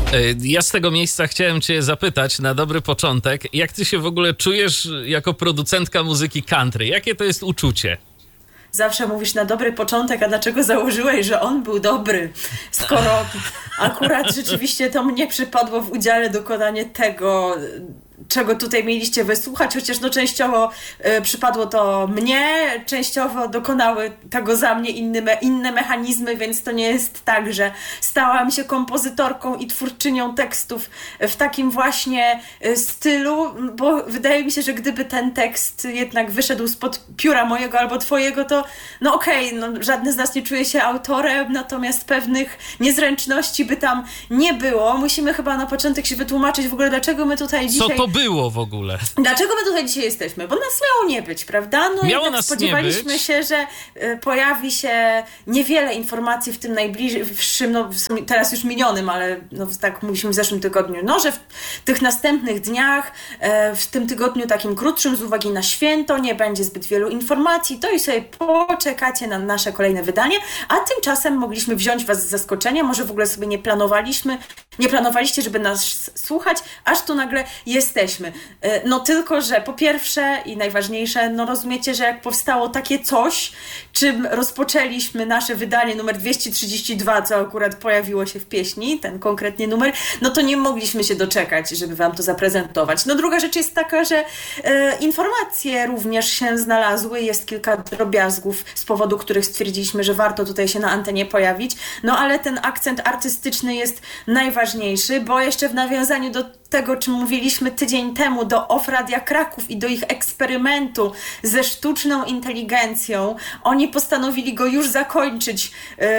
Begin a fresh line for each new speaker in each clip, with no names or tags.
Ja z tego miejsca chciałem cię zapytać na dobry początek, jak ty się w ogóle czujesz jako producentka muzyki country? Jakie to jest uczucie?
Zawsze mówisz na dobry początek, a dlaczego założyłeś, że on był dobry? Skoro akurat rzeczywiście to mnie przypadło w udziale dokonanie tego, czego tutaj mieliście wysłuchać, chociaż no częściowo przypadło to mnie, częściowo dokonały tego za mnie inne mechanizmy, więc to nie jest tak, że stałam się kompozytorką i twórczynią tekstów w takim właśnie stylu, bo wydaje mi się, że gdyby ten tekst jednak wyszedł spod pióra mojego albo twojego, to no okej, no żadny z nas nie czuje się autorem, natomiast pewnych niezręczności by tam nie było. Musimy chyba na początek się wytłumaczyć w ogóle, dlaczego my tutaj dzisiaj...
Co to było w ogóle?
Dlaczego my tutaj dzisiaj jesteśmy? Bo nas miało nie być, prawda? No
miało
i tak
nas
spodziewaliśmy się, że pojawi się niewiele informacji w tym najbliższym, no teraz już minionym, ale no tak mówiliśmy w zeszłym tygodniu, no że w tych następnych dniach, w tym tygodniu takim krótszym z uwagi na święto nie będzie zbyt wielu informacji, to i sobie poczekacie na nasze kolejne wydanie, a tymczasem mogliśmy wziąć was z zaskoczenia, może w ogóle sobie nie planowaliście, żeby nas słuchać, aż tu nagle jesteśmy. No tylko, że po pierwsze i najważniejsze, no rozumiecie, że jak powstało takie coś, czym rozpoczęliśmy nasze wydanie numer 232, co akurat pojawiło się w pieśni, ten konkretnie numer, no to nie mogliśmy się doczekać, żeby wam to zaprezentować. No druga rzecz jest taka, że informacje również się znalazły, jest kilka drobiazgów, z powodu których stwierdziliśmy, że warto tutaj się na antenie pojawić, no ale ten akcent artystyczny jest najważniejszy, bo jeszcze w nawiązaniu do tego, czym mówiliśmy tydzień temu, do OFF Radia Kraków i do ich eksperymentu ze sztuczną inteligencją. Oni postanowili go już zakończyć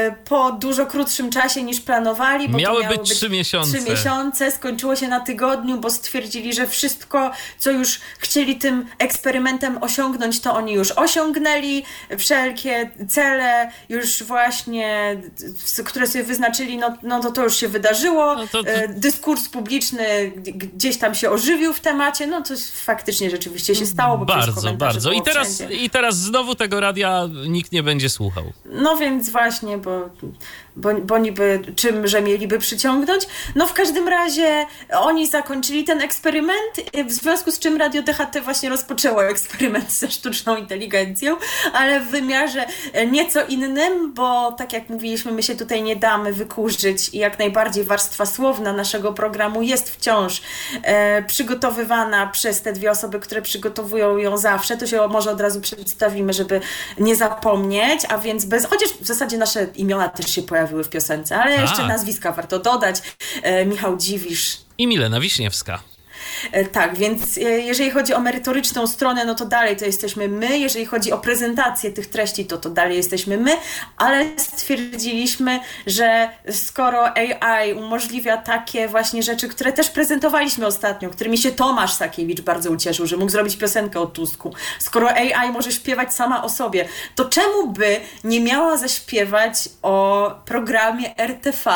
po dużo krótszym czasie niż planowali. Bo
miały być 3 miesiące.
3 miesiące, skończyło się na tygodniu, bo stwierdzili, że wszystko, co już chcieli tym eksperymentem osiągnąć, to oni już osiągnęli. Wszelkie cele już właśnie, które sobie wyznaczyli, no to już się wydarzyło. No to... Dyskurs publiczny gdzieś tam się ożywił w temacie, no to faktycznie rzeczywiście się stało, bo
bardzo. I teraz znowu tego radia nikt nie będzie słuchał.
No więc właśnie, bo niby czymże mieliby przyciągnąć. No w każdym razie oni zakończyli ten eksperyment, w związku z czym Radio DHT właśnie rozpoczęło eksperyment ze sztuczną inteligencją, ale w wymiarze nieco innym, bo tak jak mówiliśmy, my się tutaj nie damy wykurzyć i jak najbardziej warstwa słowna naszego programu jest wciąż przygotowywana przez te dwie osoby, które przygotowują ją zawsze. To się może od razu przedstawimy, żeby nie zapomnieć, a więc chociaż w zasadzie nasze imiona też się pojawiły w piosence, ale jeszcze nazwiska warto dodać. Michał Dziwisz
i Milena Wiśniewska.
Tak, więc jeżeli chodzi o merytoryczną stronę, no to dalej to jesteśmy my. Jeżeli chodzi o prezentację tych treści, to dalej jesteśmy my, ale stwierdziliśmy, że skoro AI umożliwia takie właśnie rzeczy, które też prezentowaliśmy ostatnio, którymi się Tomasz Sakiewicz bardzo ucieszył, że mógł zrobić piosenkę o Tusku. Skoro AI może śpiewać sama o sobie, to czemu by nie miała zaśpiewać o programie RTV?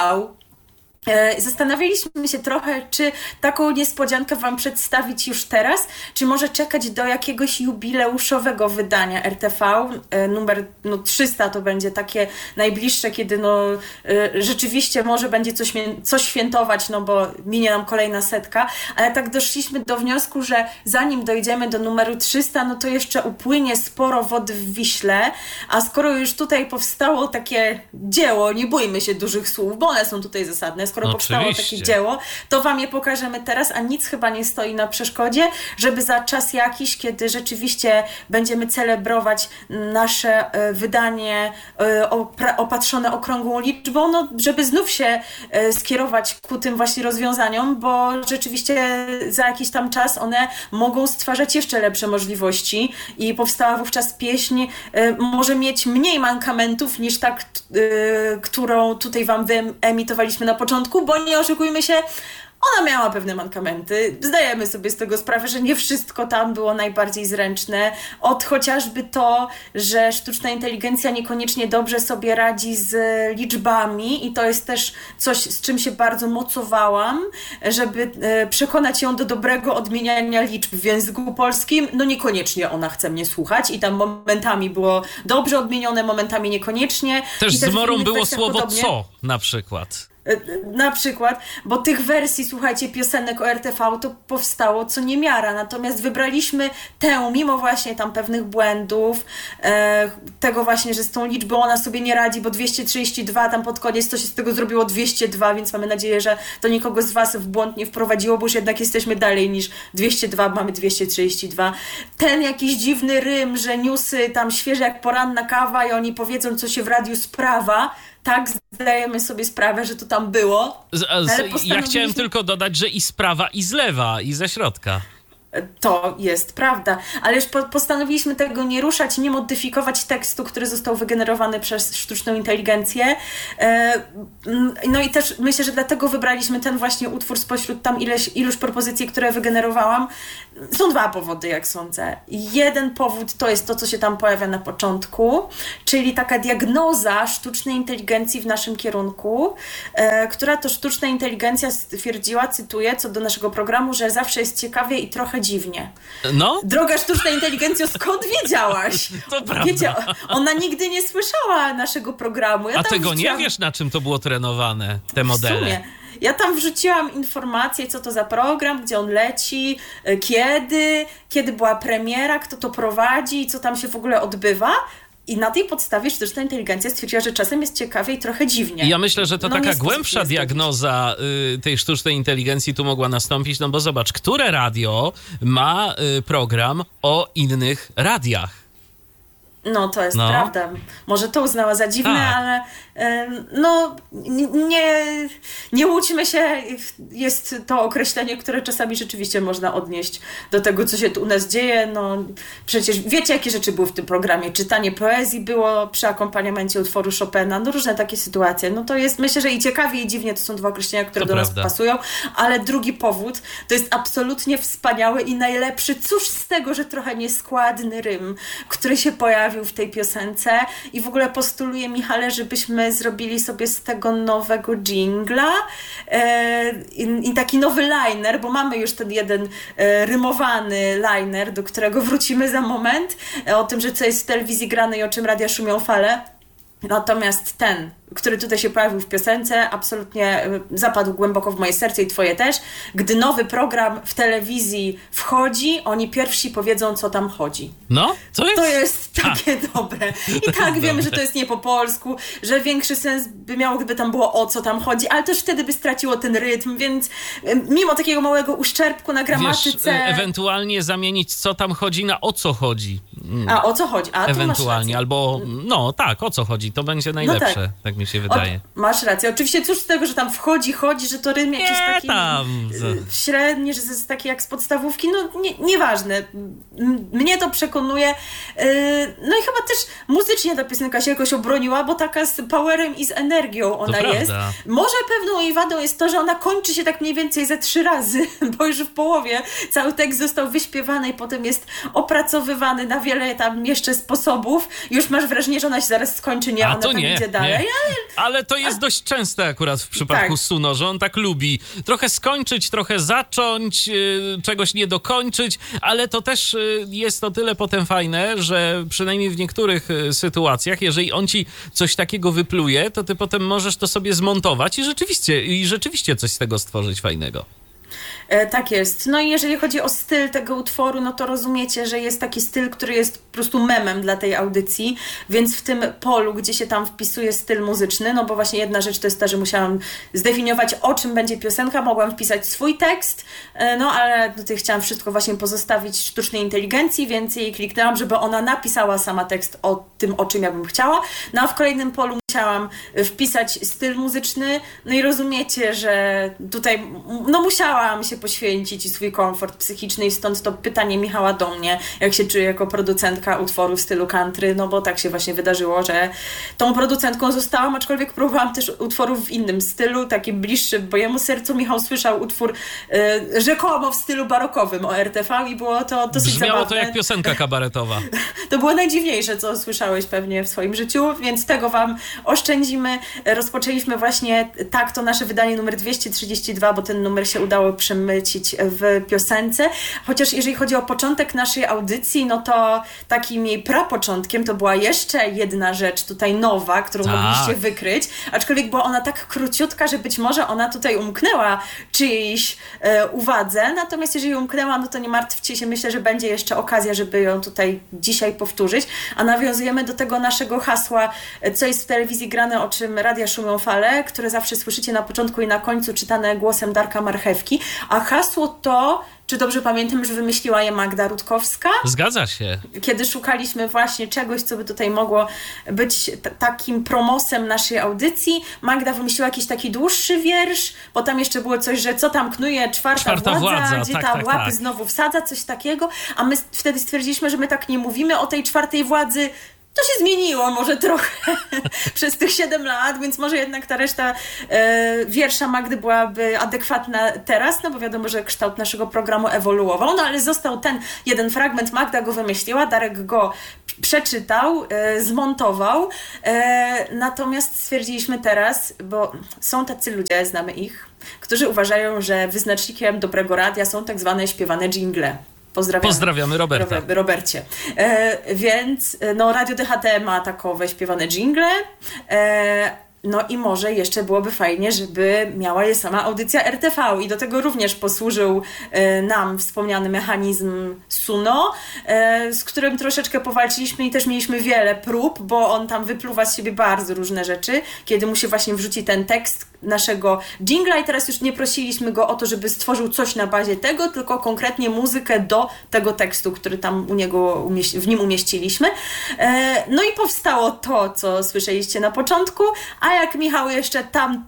Zastanawialiśmy się trochę, czy taką niespodziankę wam przedstawić już teraz, czy może czekać do jakiegoś jubileuszowego wydania RTV. Numer 300 to będzie takie najbliższe, kiedy rzeczywiście może będzie coś świętować, no bo minie nam kolejna 100, ale tak doszliśmy do wniosku, że zanim dojdziemy do numeru 300, no to jeszcze upłynie sporo wody w Wiśle, a skoro już tutaj powstało takie dzieło, nie bójmy się dużych słów, bo one są tutaj zasadne, skoro powstało takie dzieło, to wam je pokażemy teraz, a nic chyba nie stoi na przeszkodzie, żeby za czas jakiś, kiedy rzeczywiście będziemy celebrować nasze wydanie opatrzone okrągłą liczbą, no żeby znów się skierować ku tym właśnie rozwiązaniom, bo rzeczywiście za jakiś tam czas one mogą stwarzać jeszcze lepsze możliwości i powstała wówczas pieśń może mieć mniej mankamentów niż ta, którą tutaj wam wyemitowaliśmy na początku, bo nie oszukujmy się, ona miała pewne mankamenty. Zdajemy sobie z tego sprawę, że nie wszystko tam było najbardziej zręczne. Od chociażby to, że sztuczna inteligencja niekoniecznie dobrze sobie radzi z liczbami i to jest też coś, z czym się bardzo mocowałam, żeby przekonać ją do dobrego odmieniania liczb w języku polskim. No niekoniecznie ona chce mnie słuchać i tam momentami było dobrze odmienione, momentami niekoniecznie.
Też
i
z Morą było słowo
podobnie.
co na przykład.
Na przykład, bo tych wersji, słuchajcie, piosenek o RTV to powstało co niemiara, natomiast wybraliśmy tę, mimo właśnie tam pewnych błędów, tego właśnie, że z tą liczbą ona sobie nie radzi, bo 232 tam pod koniec to się z tego zrobiło 202, więc mamy nadzieję, że to nikogo z was w błąd nie wprowadziło, bo już jednak jesteśmy dalej niż 202, mamy 232. Ten jakiś dziwny rym, że newsy tam świeże jak poranna kawa i oni powiedzą, co się w radiu sprawa. Tak, zdajemy sobie sprawę, że to tam było.
Ja chciałem tylko dodać, że i z prawa, i z lewa, i ze środka.
To jest prawda, ale już postanowiliśmy tego nie ruszać, nie modyfikować tekstu, który został wygenerowany przez sztuczną inteligencję. No i też myślę, że dlatego wybraliśmy ten właśnie utwór spośród tam iluś propozycji, które wygenerowałam. Są dwa powody, jak sądzę. Jeden powód to jest to, co się tam pojawia na początku, czyli taka diagnoza sztucznej inteligencji w naszym kierunku, która to sztuczna inteligencja stwierdziła, cytuję, co do naszego programu, że zawsze jest ciekawie i trochę dziwnie.
No?
Droga sztuczna inteligencjo, skąd wiedziałaś?
To prawda.
Wiecie, ona nigdy nie słyszała naszego programu.
A tego nie wiesz, na czym to było trenowane, te modele?
W sumie. Ja tam wrzuciłam informacje, co to za program, gdzie on leci, kiedy była premiera, kto to prowadzi i co tam się w ogóle odbywa. I na tej podstawie sztuczna inteligencja stwierdziła, że czasem jest ciekawie i trochę dziwnie.
I ja myślę, że to taka głębsza diagnoza tej sztucznej inteligencji tu mogła nastąpić, no bo zobacz, które radio ma program o innych radiach?
No, to jest prawda. Może to uznała za dziwne,
tak.
Ale nie łudźmy się. Jest to określenie, które czasami rzeczywiście można odnieść do tego, co się tu u nas dzieje. No, przecież wiecie, jakie rzeczy były w tym programie. Czytanie poezji było przy akompaniamencie utworu Chopina. No, różne takie sytuacje. No to jest, myślę, że i ciekawie, i dziwnie to są dwa określenia, które do nas pasują. Ale drugi powód to jest absolutnie wspaniały i najlepszy. Cóż z tego, że trochę nieskładny rym, który się pojawił w tej piosence i w ogóle postuluję, Michale, żebyśmy zrobili sobie z tego nowego dżingla i taki nowy liner, bo mamy już ten jeden rymowany liner, do którego wrócimy za moment, o tym, że co jest w telewizji grane i o czym radia szumią fale. Natomiast ten, który tutaj się pojawił w piosence, absolutnie zapadł głęboko w moje serce i twoje też. Gdy nowy program w telewizji wchodzi, oni pierwsi powiedzą, co tam chodzi.
No,
to jest takie dobre. I tak wiemy, że to jest nie po polsku, że większy sens by miało, gdyby tam było o co tam chodzi, ale też wtedy by straciło ten rytm, więc mimo takiego małego uszczerbku na gramatyce...
Wiesz, ewentualnie zamienić co tam chodzi na o co chodzi.
A o co chodzi? A,
ewentualnie, albo no tak, o co chodzi, to będzie najlepsze, tak mi się wydaje.
Masz rację. Oczywiście cóż z tego, że tam chodzi, że to rym jakiś taki średni, że to jest taki jak z podstawówki, no nieważne. Mnie to przekonuje. No i chyba też muzycznie ta piosenka się jakoś obroniła, bo taka z powerem i z energią ona jest. Może pewną jej wadą jest to, że ona kończy się tak mniej więcej ze 3 razy, bo już w połowie cały tekst został wyśpiewany i potem jest opracowywany na wiele tam jeszcze sposobów. Już masz wrażenie, że ona się zaraz skończy, nie, ona tam idzie dalej.
Ale to jest dość częste akurat w przypadku Suno, że on tak lubi trochę skończyć, trochę zacząć, czegoś nie dokończyć, ale to też jest o tyle potem fajne, że przynajmniej w niektórych sytuacjach, jeżeli on ci coś takiego wypluje, to ty potem możesz to sobie zmontować i rzeczywiście coś z tego stworzyć fajnego.
Tak jest. No i jeżeli chodzi o styl tego utworu, no to rozumiecie, że jest taki styl, który jest po prostu memem dla tej audycji, więc w tym polu, gdzie się tam wpisuje styl muzyczny, no bo właśnie jedna rzecz to jest ta, że musiałam zdefiniować, o czym będzie piosenka, mogłam wpisać swój tekst, no ale tutaj chciałam wszystko właśnie pozostawić sztucznej inteligencji, więc jej kliknęłam, żeby ona napisała sama tekst o tym, o czym ja bym chciała. No a w kolejnym polu musiałam wpisać styl muzyczny, no i rozumiecie, że tutaj no musiałam się poświęcić i swój komfort psychiczny i stąd to pytanie Michała do mnie, jak się czuję jako producentka utworu w stylu country, no bo tak się właśnie wydarzyło, że tą producentką zostałam, aczkolwiek próbowałam też utworów w innym stylu, taki bliższy mojemu sercu. Michał słyszał utwór rzekomo w stylu barokowym o RTV i było to dosyć zabawne.
Brzmiało to jak piosenka kabaretowa.
To było najdziwniejsze, co słyszałeś pewnie w swoim życiu, więc tego wam oszczędzimy. Rozpoczęliśmy właśnie tak to nasze wydanie numer 232, bo ten numer się udało przemycić w piosence. Chociaż jeżeli chodzi o początek naszej audycji, no to takim jej prapoczątkiem to była jeszcze jedna rzecz tutaj nowa, którą mogliście wykryć, aczkolwiek była ona tak króciutka, że być może ona tutaj umknęła czyjejś uwadze, natomiast jeżeli umknęła, no to nie martwcie się, myślę, że będzie jeszcze okazja, żeby ją tutaj dzisiaj powtórzyć, a nawiązujemy do tego naszego hasła, co jest w telewizji grane, o czym radia szumią fale, które zawsze słyszycie na początku i na końcu, czytane głosem Darka Marchewki, a hasło to, czy dobrze pamiętam, że wymyśliła je Magda Rutkowska?
Zgadza się. Kiedy
szukaliśmy właśnie czegoś, co by tutaj mogło być takim promosem naszej audycji, Magda wymyśliła jakiś taki dłuższy wiersz, bo tam jeszcze było coś, że co tam knuje czwarta władza, gdzie ta łapy znowu wsadza, coś takiego, a my wtedy stwierdziliśmy, że my tak nie mówimy o tej czwartej władzy. To się zmieniło może trochę przez tych 7 lat, więc może jednak ta reszta wiersza Magdy byłaby adekwatna teraz, no bo wiadomo, że kształt naszego programu ewoluował, no ale został ten jeden fragment, Magda go wymyśliła, Darek go przeczytał, zmontował, natomiast stwierdziliśmy teraz, bo są tacy ludzie, znamy ich, którzy uważają, że wyznacznikiem dobrego radia są tak zwane śpiewane dżingle.
Pozdrawiamy Roberta.
Robercie. Więc no, Radio DHT ma takowe śpiewane dżingle. No i może jeszcze byłoby fajnie, żeby miała je sama audycja RTV i do tego również posłużył nam wspomniany mechanizm Suno, z którym troszeczkę powalczyliśmy i też mieliśmy wiele prób, bo on tam wypluwa z siebie bardzo różne rzeczy, kiedy mu się właśnie wrzuci ten tekst naszego dżingla i teraz już nie prosiliśmy go o to, żeby stworzył coś na bazie tego, tylko konkretnie muzykę do tego tekstu, który tam w nim umieściliśmy. No i powstało to, co słyszeliście na początku, a jak Michał jeszcze tam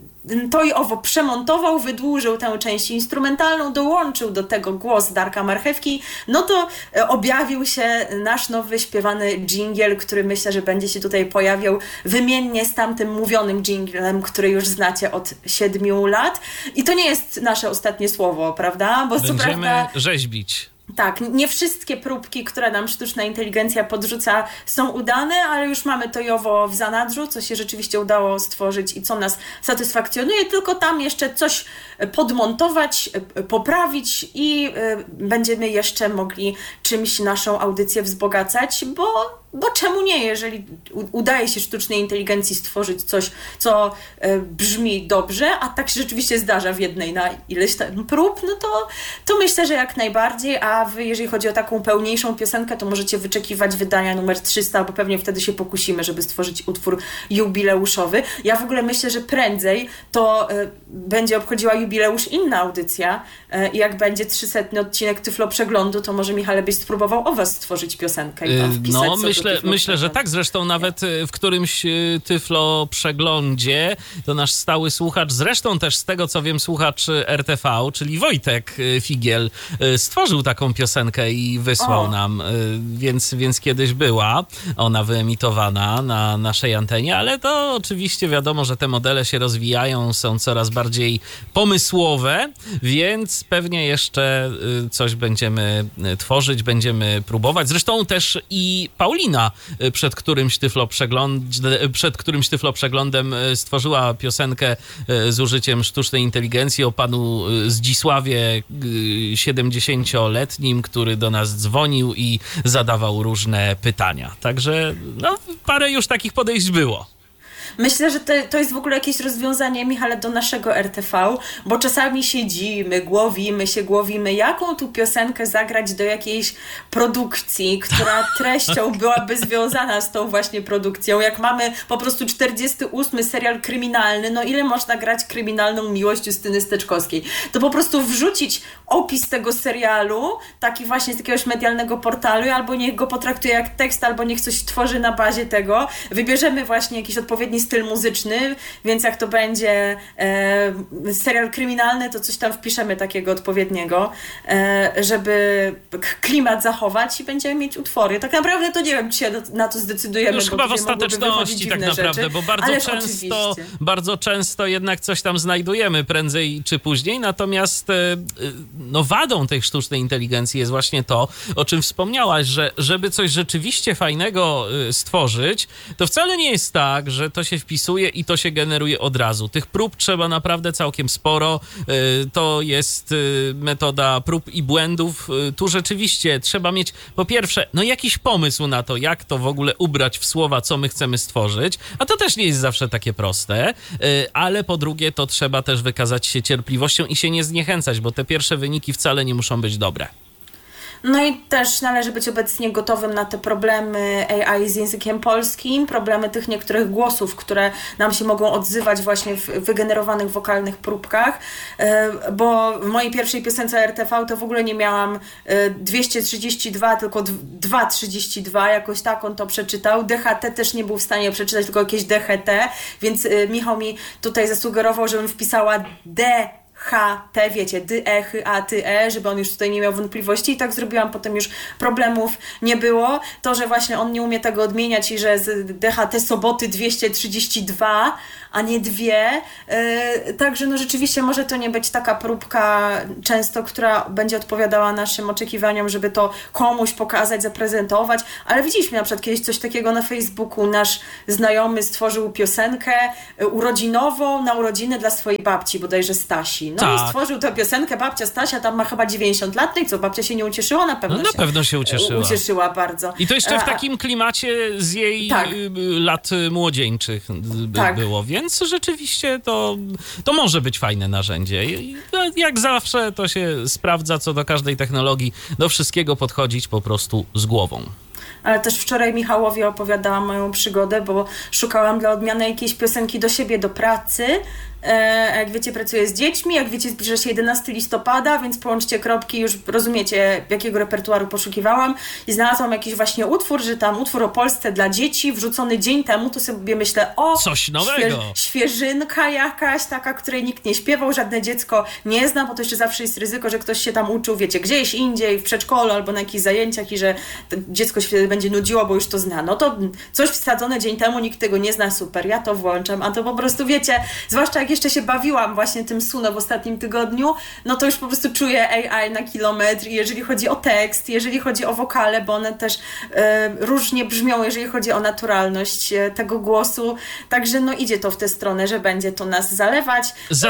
to i owo przemontował, wydłużył tę część instrumentalną, dołączył do tego głos Darka Marchewki, no to objawił się nasz nowy śpiewany dżingiel, który myślę, że będzie się tutaj pojawiał wymiennie z tamtym mówionym dżinglem, który już znacie od 7 lat. I to nie jest nasze ostatnie słowo, prawda? Bo
będziemy rzeźbić.
Tak, nie wszystkie próbki, które nam sztuczna inteligencja podrzuca, są udane, ale już mamy to i owo w zanadrzu, co się rzeczywiście udało stworzyć i co nas satysfakcjonuje, tylko tam jeszcze coś podmontować, poprawić i będziemy jeszcze mogli czymś naszą audycję wzbogacać, bo czemu nie, jeżeli udaje się sztucznej inteligencji stworzyć coś, co brzmi dobrze, a tak się rzeczywiście zdarza w jednej na ileś tam prób, no to myślę, że jak najbardziej, a wy, jeżeli chodzi o taką pełniejszą piosenkę, to możecie wyczekiwać wydania numer 300, bo pewnie wtedy się pokusimy, żeby stworzyć utwór jubileuszowy. Ja w ogóle myślę, że prędzej to będzie obchodziła jubileusz inna audycja i jak będzie 300 odcinek Tyflo Przeglądu, to może Michale byś spróbował o was stworzyć piosenkę i tam wpisać
Myślę, że tak. Zresztą nawet w którymś Tyflo Przeglądzie to nasz stały słuchacz, zresztą też z tego co wiem słuchacz RTV, czyli Wojtek Figiel, stworzył taką piosenkę i wysłał nam, więc kiedyś była ona wyemitowana na naszej antenie, ale to oczywiście wiadomo, że te modele się rozwijają, są coraz bardziej pomysłowe, więc pewnie jeszcze coś będziemy tworzyć, będziemy próbować. Zresztą też i Paulina przed którymś Tyflo Przeglądem stworzyła piosenkę z użyciem sztucznej inteligencji o panu Zdzisławie 70-letnim, który do nas dzwonił i zadawał różne pytania. Także no, parę już takich podejść było.
Myślę, że to jest w ogóle jakieś rozwiązanie, Michale, do naszego RTV, bo czasami siedzimy, głowimy, jaką tu piosenkę zagrać do jakiejś produkcji, która treścią byłaby związana z tą właśnie produkcją. Jak mamy po prostu 48 serial kryminalny, no ile można grać kryminalną miłość Justyny Steczkowskiej? To po prostu wrzucić opis tego serialu, taki właśnie z jakiegoś medialnego portalu, albo niech go potraktuje jak tekst, albo niech coś tworzy na bazie tego. Wybierzemy właśnie jakiś odpowiedni styl muzyczny, więc jak to będzie serial kryminalny, to coś tam wpiszemy takiego odpowiedniego, żeby klimat zachować i będziemy mieć utwory. Tak naprawdę to nie wiem, czy się na to zdecydujemy.
Już chyba w ostateczności tak naprawdę,
rzeczy,
bo bardzo często jednak coś tam znajdujemy prędzej czy później, natomiast no wadą tej sztucznej inteligencji jest właśnie to, o czym wspomniałaś, że żeby coś rzeczywiście fajnego stworzyć, to wcale nie jest tak, że to się wpisuje i to się generuje od razu. Tych prób trzeba naprawdę całkiem sporo. To jest metoda prób i błędów. Tu rzeczywiście trzeba mieć po pierwsze, no jakiś pomysł na to, jak to w ogóle ubrać w słowa, co my chcemy stworzyć, a to też nie jest zawsze takie proste, ale po drugie to trzeba też wykazać się cierpliwością i się nie zniechęcać, bo te pierwsze wyniki wcale nie muszą być dobre.
No i też należy być obecnie gotowym na te problemy AI z językiem polskim, problemy tych niektórych głosów, które nam się mogą odzywać właśnie w wygenerowanych wokalnych próbkach, bo w mojej pierwszej piosence RTV to w ogóle nie miałam 232, tylko 232, jakoś tak on to przeczytał. DHT też nie był w stanie przeczytać, tylko jakieś DHT, więc Michał mi tutaj zasugerował, żebym wpisała HT, wiecie, D-E-H-A-T-E, żeby on już tutaj nie miał wątpliwości i tak zrobiłam, potem już problemów nie było. To, że właśnie on nie umie tego odmieniać i że z DHT soboty 232, a nie 2. Także no rzeczywiście może to nie być taka próbka często, która będzie odpowiadała naszym oczekiwaniom, żeby to komuś pokazać, zaprezentować, ale widzieliśmy na przykład kiedyś coś takiego na Facebooku, nasz znajomy stworzył piosenkę urodzinową na urodziny dla swojej babci, bodajże Stasi. No tak. I stworzył tę piosenkę, babcia Stasia tam ma chyba 90 lat, no i co, babcia się nie ucieszyła? Na pewno
na pewno się ucieszyła.
Ucieszyła bardzo.
I to jeszcze w takim klimacie z jej lat młodzieńczych było, więc rzeczywiście to może być fajne narzędzie. Jak zawsze to się sprawdza, co do każdej technologii, do wszystkiego podchodzić po prostu z głową.
Ale też wczoraj Michałowi opowiadałam moją przygodę, bo szukałam dla odmiany jakiejś piosenki do siebie, do pracy. Jak wiecie, pracuję z dziećmi, jak wiecie, zbliża się 11 listopada, więc połączcie kropki, już rozumiecie, jakiego repertuaru poszukiwałam i znalazłam jakiś właśnie utwór, że tam utwór o Polsce dla dzieci, wrzucony dzień temu, to sobie myślę,
coś nowego.
Świeżynka jakaś taka, której nikt nie śpiewał, żadne dziecko nie zna, bo to jeszcze zawsze jest ryzyko, że ktoś się tam uczył, wiecie, gdzieś indziej, w przedszkolu albo na jakichś zajęciach i że dziecko się wtedy będzie nudziło, bo już to zna. No to coś wsadzone dzień temu, nikt tego nie zna, super, ja to włączam, a to po prostu wiecie, zwłaszcza jak jeszcze się bawiłam właśnie tym Suno w ostatnim tygodniu, no to już po prostu czuję AI na kilometr i jeżeli chodzi o tekst, jeżeli chodzi o wokale, bo one też różnie brzmią, jeżeli chodzi o naturalność tego głosu, także no idzie to w tę stronę, że będzie to nas zalewać.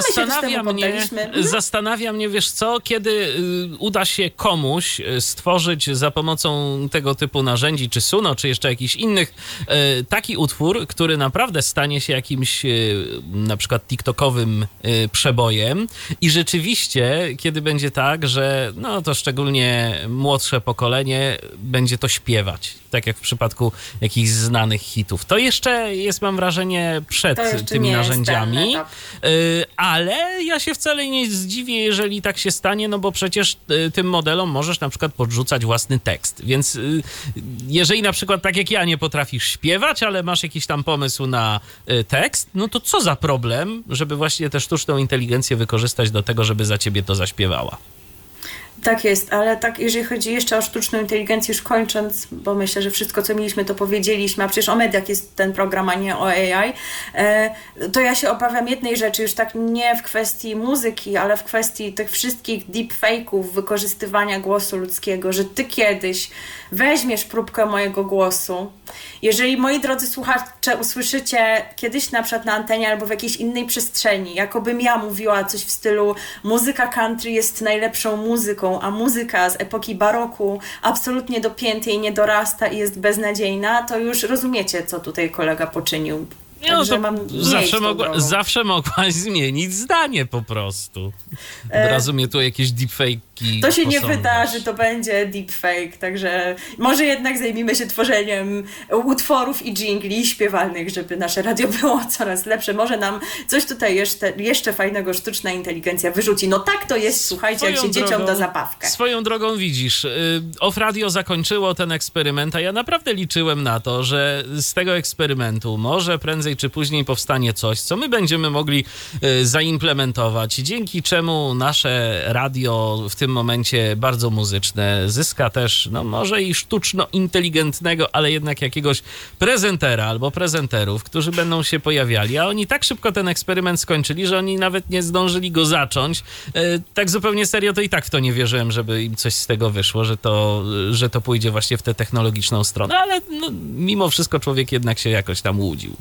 Zastanawia mnie, wiesz co, kiedy uda się komuś stworzyć za pomocą tego typu narzędzi, czy Suno, czy jeszcze jakichś innych, taki utwór, który naprawdę stanie się jakimś na przykład TikTokowym przebojem i rzeczywiście, kiedy będzie tak, że no to szczególnie młodsze pokolenie będzie to śpiewać, tak jak w przypadku jakichś znanych hitów. To jeszcze jest, mam wrażenie, przed tymi narzędziami, ale ja się wcale nie zdziwię, jeżeli tak się stanie, no bo przecież tym modelom możesz na przykład podrzucać własny tekst, więc jeżeli na przykład tak jak ja nie potrafisz śpiewać, ale masz jakiś tam pomysł na tekst, no to co za problem, żeby właśnie tę sztuczną inteligencję wykorzystać do tego, żeby za ciebie to zaśpiewała.
Tak jest, ale tak, jeżeli chodzi jeszcze o sztuczną inteligencję, już kończąc, bo myślę, że wszystko, co mieliśmy, to powiedzieliśmy, a przecież o mediach jest ten program, a nie o AI, to ja się obawiam jednej rzeczy, już tak nie w kwestii muzyki, ale w kwestii tych wszystkich deepfake'ów, wykorzystywania głosu ludzkiego, że ty kiedyś weźmiesz próbkę mojego głosu. Jeżeli, moi drodzy słuchacze, usłyszycie kiedyś na przykład na antenie albo w jakiejś innej przestrzeni, jakobym ja mówiła coś w stylu muzyka country jest najlepszą muzyką, a muzyka z epoki baroku absolutnie dopięty i nie dorasta i jest beznadziejna, to już rozumiecie, co tutaj kolega poczynił.
No to zawsze mogłaś zmienić zdanie po prostu. Od razu mnie tu jakieś deepfake'i
to się nie wydarzy, to będzie deepfake, także może jednak zajmijmy się tworzeniem utworów i dżingli śpiewalnych, żeby nasze radio było coraz lepsze. Może nam coś tutaj jeszcze fajnego sztuczna inteligencja wyrzuci. No tak to jest, słuchajcie, jak się dzieciom da zabawkę.
Swoją drogą widzisz, Off Radio zakończyło ten eksperyment, a ja naprawdę liczyłem na to, że z tego eksperymentu może prędzej prędzej czy później powstanie coś, co my będziemy mogli zaimplementować, dzięki czemu nasze radio w tym momencie bardzo muzyczne zyska też, no może i sztuczno-inteligentnego, ale jednak jakiegoś prezentera albo prezenterów, którzy będą się pojawiali, a oni tak szybko ten eksperyment skończyli, że oni nawet nie zdążyli go zacząć. Tak zupełnie serio to i tak w to nie wierzyłem, żeby im coś z tego wyszło, że to pójdzie właśnie w tę technologiczną stronę, ale no, mimo wszystko człowiek jednak się jakoś tam łudził.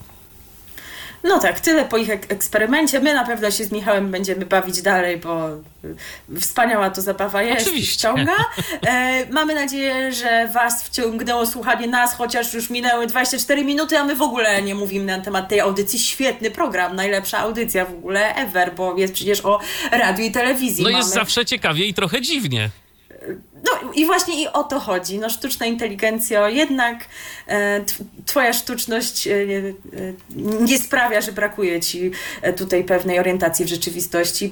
No tak, tyle po ich eksperymencie. My na pewno się z Michałem będziemy bawić dalej, bo wspaniała to zabawa jest.
Oczywiście.
Wciąga. Mamy nadzieję, że Was wciągnęło słuchanie nas, chociaż już minęły 24 minuty, a my w ogóle nie mówimy na temat tej audycji. Świetny program, najlepsza audycja w ogóle ever, bo jest przecież o radiu i telewizji.
No jest zawsze ciekawie i trochę dziwnie.
No i właśnie i o to chodzi. No, sztuczna inteligencja, jednak twoja sztuczność nie sprawia, że brakuje ci tutaj pewnej orientacji w rzeczywistości,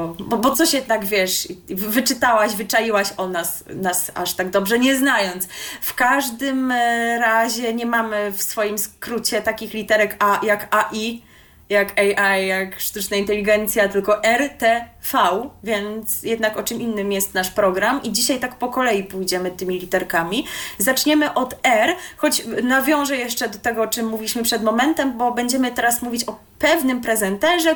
bo coś jednak wiesz, wyczytałaś, wyczaiłaś o nas aż tak dobrze nie znając. W każdym razie nie mamy w swoim skrócie takich literek A jak AI, jak AI, jak sztuczna inteligencja, tylko RTV, więc jednak o czym innym jest nasz program i dzisiaj tak po kolei pójdziemy tymi literkami. Zaczniemy od R, choć nawiążę jeszcze do tego, o czym mówiliśmy przed momentem, bo będziemy teraz mówić o pewnym prezenterze,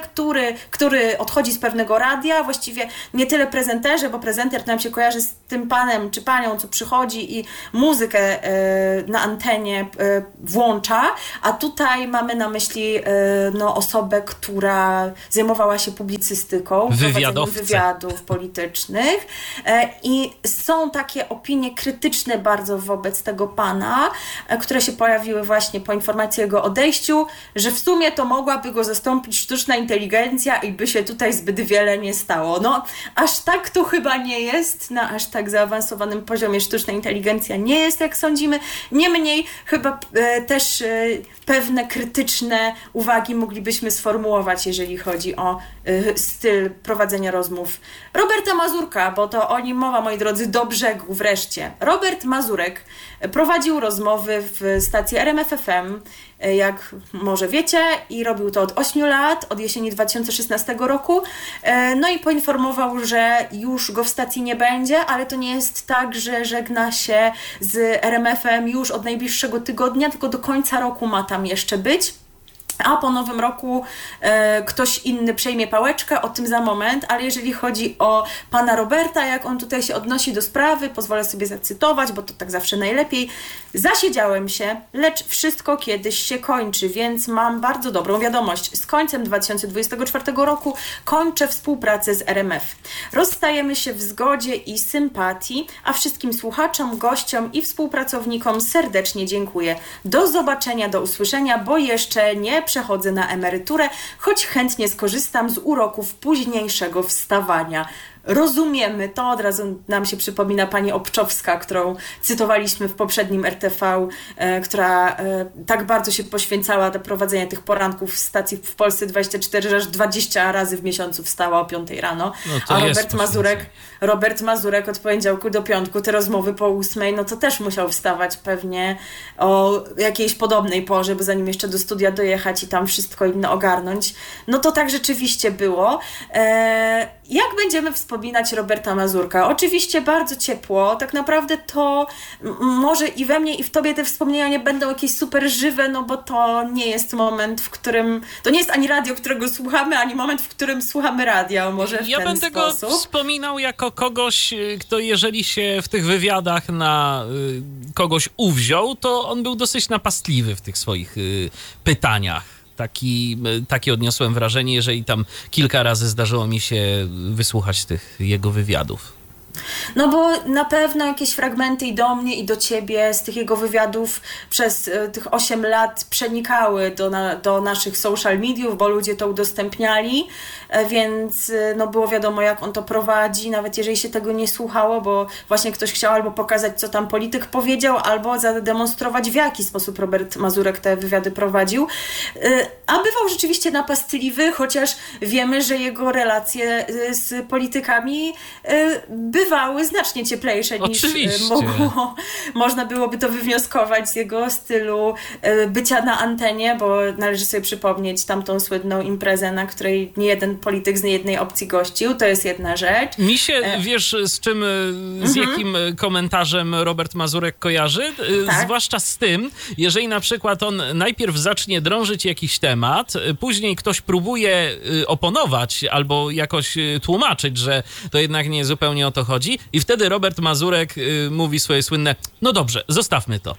który odchodzi z pewnego radia, właściwie nie tyle prezenterze, bo prezenter to nam się kojarzy z tym panem czy panią, co przychodzi i muzykę na antenie włącza, a tutaj mamy na myśli osobę, która zajmowała się publicystyką, wywiadów politycznych i są takie opinie krytyczne bardzo wobec tego pana, które się pojawiły właśnie po informacji o jego odejściu, że w sumie to mogłaby go zastąpić sztuczna inteligencja i by się tutaj zbyt wiele nie stało. No, aż tak to chyba nie jest, na aż tak zaawansowanym poziomie sztuczna inteligencja nie jest, jak sądzimy. Niemniej chyba też pewne krytyczne uwagi moglibyśmy sformułować, jeżeli chodzi o styl prowadzenia rozmów Roberta Mazurka, bo to o nim mowa, moi drodzy, do brzegu wreszcie. Robert Mazurek prowadził rozmowy w stacji RMF FM, jak może wiecie, i robił to od 8 lat, od jesieni 2016 roku. No i poinformował, że już go w stacji nie będzie, ale to nie jest tak, że żegna się z RMF-em już od najbliższego tygodnia, tylko do końca roku ma tam jeszcze być. A po nowym roku ktoś inny przejmie pałeczkę, o tym za moment, ale jeżeli chodzi o pana Roberta, jak on tutaj się odnosi do sprawy, pozwolę sobie zacytować, bo to tak zawsze najlepiej. Zasiedziałem się, lecz wszystko kiedyś się kończy, więc mam bardzo dobrą wiadomość. Z końcem 2024 roku kończę współpracę z RMF. Rozstajemy się w zgodzie i sympatii, a wszystkim słuchaczom, gościom i współpracownikom serdecznie dziękuję. Do zobaczenia, do usłyszenia, bo jeszcze nie przechodzę na emeryturę, choć chętnie skorzystam z uroków późniejszego wstawania. Rozumiemy to, od razu nam się przypomina pani Obczowska, którą cytowaliśmy w poprzednim RTV, która tak bardzo się poświęcała do prowadzenia tych poranków w stacji w Polsce 24, że aż 20 razy w miesiącu wstała o 5 rano. No a Robert Mazurek od poniedziałku do piątku, te rozmowy po 8, no to też musiał wstawać pewnie o jakiejś podobnej porze, bo zanim jeszcze do studia dojechać i tam wszystko inne ogarnąć. No to tak rzeczywiście było. Jak będziemy wspominać Roberta Mazurka? Oczywiście bardzo ciepło. Tak naprawdę to może i we mnie, i w tobie te wspomnienia nie będą jakieś super żywe, no bo to nie jest moment, w którym... To nie jest ani radio, którego słuchamy, ani moment, w którym słuchamy radia, może w ten sposób.
Ja będę go wspominał jako kogoś, kto jeżeli się w tych wywiadach na kogoś uwziął, to on był dosyć napastliwy w tych swoich pytaniach. Takie odniosłem wrażenie, jeżeli tam kilka razy zdarzyło mi się wysłuchać tych jego wywiadów.
No bo na pewno jakieś fragmenty i do mnie, i do ciebie z tych jego wywiadów przez tych 8 lat przenikały do naszych social mediów, bo ludzie to udostępniali, więc no było wiadomo, jak on to prowadzi, nawet jeżeli się tego nie słuchało, bo właśnie ktoś chciał albo pokazać, co tam polityk powiedział, albo zademonstrować, w jaki sposób Robert Mazurek te wywiady prowadził. A bywał rzeczywiście napastliwy, chociaż wiemy, że jego relacje z politykami bywały bywały znacznie cieplejsze niż można byłoby to wywnioskować z jego stylu bycia na antenie, bo należy sobie przypomnieć tamtą słynną imprezę, na której nie jeden polityk z niejednej opcji gościł. To jest jedna rzecz.
Mi się, wiesz, z jakim komentarzem Robert Mazurek kojarzy?
Tak?
Zwłaszcza z tym, jeżeli na przykład on najpierw zacznie drążyć jakiś temat, później ktoś próbuje oponować albo jakoś tłumaczyć, że to jednak nie zupełnie o to chodzi i wtedy Robert Mazurek mówi swoje słynne: no dobrze, zostawmy to.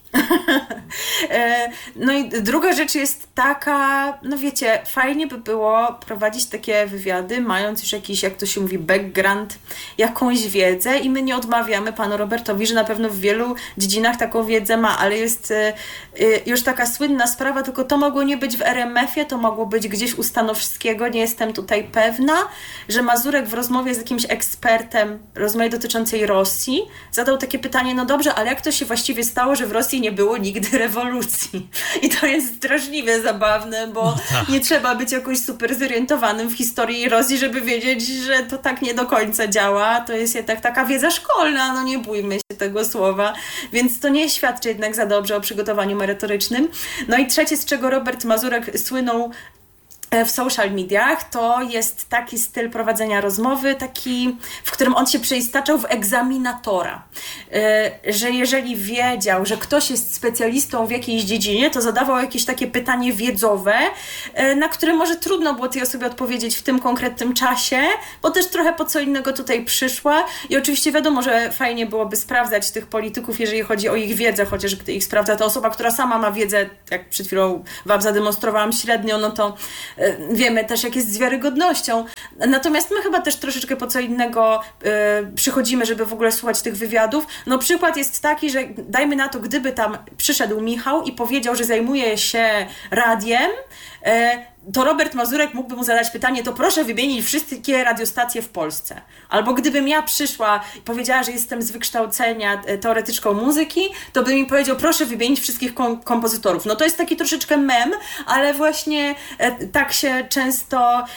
No i druga rzecz jest taka, no wiecie, fajnie by było prowadzić takie wywiady, mając już jakiś, jak to się mówi, background, jakąś wiedzę i my nie odmawiamy panu Robertowi, że na pewno w wielu dziedzinach taką wiedzę ma, ale jest już taka słynna sprawa, tylko to mogło nie być w RMF-ie, to mogło być gdzieś u Stanowskiego, nie jestem tutaj pewna, że Mazurek w rozmowie z jakimś ekspertem, rozmowie dotyczącej Rosji, zadał takie pytanie: no dobrze, ale jak to się właściwie stało, że w Rosji nie było nigdy rewolucji? I to jest straszliwie zabawne, bo nie trzeba być jakoś super zorientowanym w historii Rosji, żeby wiedzieć, że to tak nie do końca działa. To jest jednak taka wiedza szkolna, no nie bójmy się tego słowa, więc to nie świadczy jednak za dobrze o przygotowaniu merytorycznym. No i trzecie, z czego Robert Mazurek słynął w social mediach, to jest taki styl prowadzenia rozmowy, taki, w którym on się przeistaczał w egzaminatora. Że jeżeli wiedział, że ktoś jest specjalistą w jakiejś dziedzinie, to zadawał jakieś takie pytanie wiedzowe, na które może trudno było tej osobie odpowiedzieć w tym konkretnym czasie, bo też trochę po co innego tutaj przyszła i oczywiście wiadomo, że fajnie byłoby sprawdzać tych polityków, jeżeli chodzi o ich wiedzę, chociaż gdy ich sprawdza ta osoba, która sama ma wiedzę, jak przed chwilą wam zademonstrowałam, średnio, no to wiemy też, jak jest z wiarygodnością. Natomiast my chyba też troszeczkę po co innego przychodzimy, żeby w ogóle słuchać tych wywiadów. No przykład jest taki, że dajmy na to, gdyby tam przyszedł Michał i powiedział, że zajmuje się radiem, to Robert Mazurek mógłby mu zadać pytanie: to proszę wymienić wszystkie radiostacje w Polsce. Albo gdybym ja przyszła i powiedziała, że jestem z wykształcenia teoretyczką muzyki, to by mi powiedział: proszę wymienić wszystkich kompozytorów. No to jest taki troszeczkę mem, ale właśnie tak się często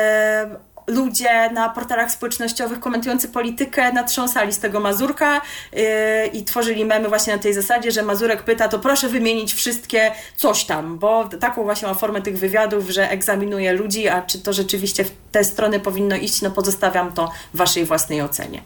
ludzie na portalach społecznościowych komentujący politykę natrząsali z tego Mazurka i tworzyli memy właśnie na tej zasadzie, że Mazurek pyta: to proszę wymienić wszystkie coś tam, bo taką właśnie ma formę tych wywiadów, że egzaminuje ludzi, a czy to rzeczywiście w te strony powinno iść, no pozostawiam to waszej własnej ocenie.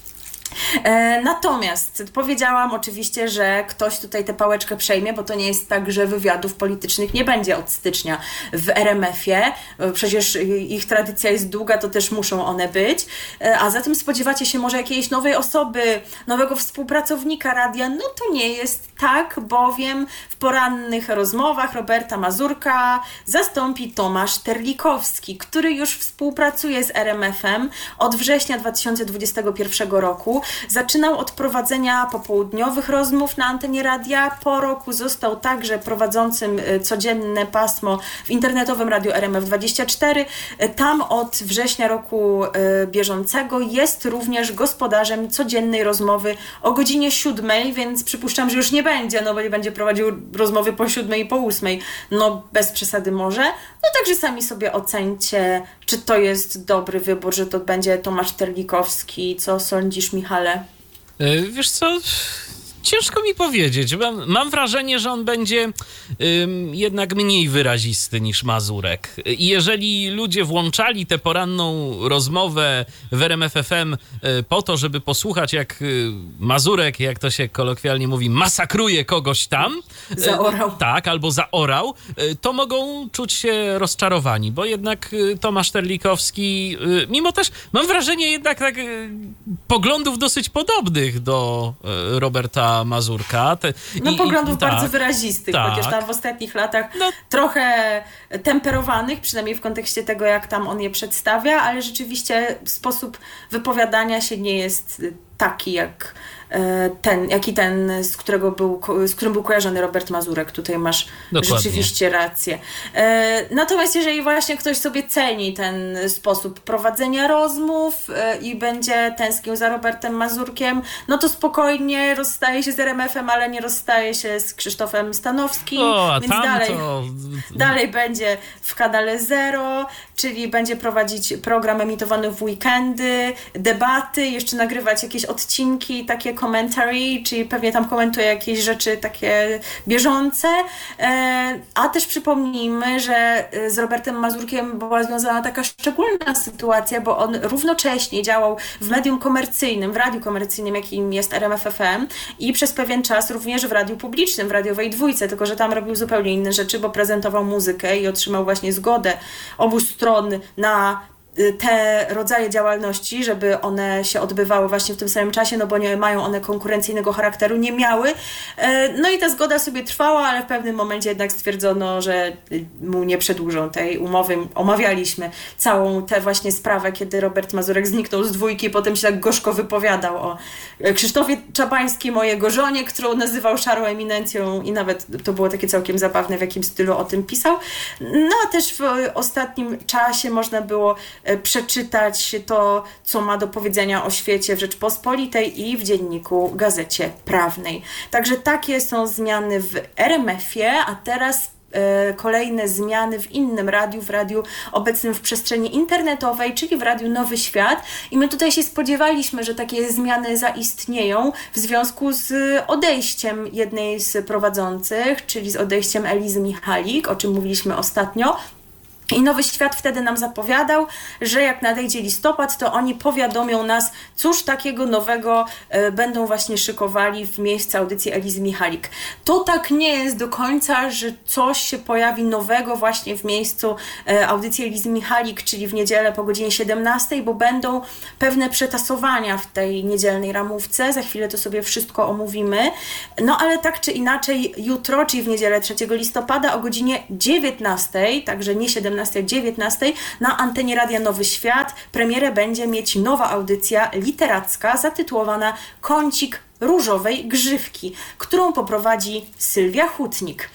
Natomiast powiedziałam oczywiście, że ktoś tutaj tę pałeczkę przejmie, bo to nie jest tak, że wywiadów politycznych nie będzie od stycznia w RMF-ie. Przecież ich tradycja jest długa, to też muszą one być. A zatem spodziewacie się może jakiejś nowej osoby, nowego współpracownika radia. No to nie jest tak, bowiem w porannych rozmowach Roberta Mazurka zastąpi Tomasz Terlikowski, który już współpracuje z RMF-em od września 2021 roku. Zaczynał od prowadzenia popołudniowych rozmów na antenie radia. Po roku został także prowadzącym codzienne pasmo w internetowym radiu RMF24. Tam od września roku bieżącego jest również gospodarzem codziennej rozmowy o godzinie 7, więc przypuszczam, że już nie będzie, no bo nie będzie prowadził rozmowy po 7 i po 8. No bez przesady może. No także sami sobie ocencie, czy to jest dobry wybór, że to będzie Tomasz Terlikowski. Co sądzisz, Michale?
Wiesz co, ciężko mi powiedzieć. Mam wrażenie, że on będzie jednak mniej wyrazisty niż Mazurek. I jeżeli ludzie włączali tę poranną rozmowę w RMF FM po to, żeby posłuchać, jak Mazurek, jak to się kolokwialnie mówi, masakruje kogoś tam.
Zaorał.
Tak, albo zaorał, to mogą czuć się rozczarowani, bo jednak Tomasz Terlikowski, mimo też, mam wrażenie jednak tak poglądów dosyć podobnych do Roberta Mazurka.
Poglądów bardzo wyrazistych,
tak.
Chociaż tam w ostatnich latach trochę temperowanych, przynajmniej w kontekście tego, jak tam on je przedstawia, ale rzeczywiście sposób wypowiadania się nie jest taki jak z którym był kojarzony Robert Mazurek. Tutaj masz
Dokładnie.
Rzeczywiście rację. Natomiast jeżeli właśnie ktoś sobie ceni ten sposób prowadzenia rozmów i będzie tęsknił za Robertem Mazurkiem, no to spokojnie rozstaje się z RMF-em, ale nie rozstaje się z Krzysztofem Stanowskim, więc dalej będzie w kanale Zero, czyli będzie prowadzić program emitowany w weekendy, debaty, jeszcze nagrywać jakieś odcinki, takie commentary, czyli pewnie tam komentuje jakieś rzeczy takie bieżące, a też przypomnijmy, że z Robertem Mazurkiem była związana taka szczególna sytuacja, bo on równocześnie działał w medium komercyjnym, w radiu komercyjnym, jakim jest RMF FM i przez pewien czas również w radiu publicznym, w radiowej dwójce, tylko że tam robił zupełnie inne rzeczy, bo prezentował muzykę i otrzymał właśnie zgodę obu stron na te rodzaje działalności, żeby one się odbywały właśnie w tym samym czasie, no bo nie mają one konkurencyjnego charakteru, nie miały. No i ta zgoda sobie trwała, ale w pewnym momencie jednak stwierdzono, że mu nie przedłużą tej umowy. Omawialiśmy całą tę właśnie sprawę, kiedy Robert Mazurek zniknął z dwójki, potem się tak gorzko wypowiadał o Krzysztofie Czabańskim, o jego żonie, którą nazywał szarą eminencją i nawet to było takie całkiem zabawne, w jakim stylu o tym pisał. No a też w ostatnim czasie można było przeczytać to, co ma do powiedzenia o świecie w Rzeczpospolitej i w dzienniku Gazecie Prawnej. Także takie są zmiany w RMF-ie, a teraz kolejne zmiany w innym radiu, w radiu obecnym w przestrzeni internetowej, czyli w Radiu Nowy Świat. I my tutaj się spodziewaliśmy, że takie zmiany zaistnieją w związku z odejściem jednej z prowadzących, czyli z odejściem Elizy Michalik, o czym mówiliśmy ostatnio. I Nowy Świat wtedy nam zapowiadał, że jak nadejdzie listopad, to oni powiadomią nas, cóż takiego nowego będą właśnie szykowali w miejsce audycji Elizy Michalik. To tak nie jest do końca, że coś się pojawi nowego właśnie w miejscu audycji Elizy Michalik, czyli w niedzielę po godzinie 17, bo będą pewne przetasowania w tej niedzielnej ramówce. Za chwilę to sobie wszystko omówimy. No ale tak czy inaczej jutro, czyli w niedzielę 3 listopada o godzinie 19, także nie 17, 19 na antenie Radia Nowy Świat premierę będzie mieć nowa audycja literacka zatytułowana Kącik Różowej Grzywki, którą poprowadzi Sylwia Hutnik.